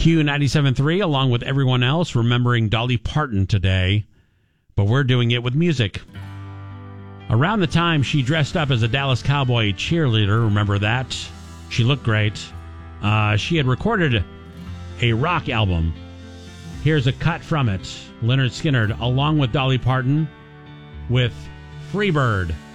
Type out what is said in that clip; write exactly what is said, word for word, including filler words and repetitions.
Q ninety-seven point three, along with everyone else, remembering Dolly Parton today, but we're doing it with music. Around the time she dressed up as a Dallas Cowboy cheerleader, remember that? She looked great. Uh, she had recorded a rock album. Here's a cut from it. Lynyrd Skynyrd, along with Dolly Parton, with Freebird.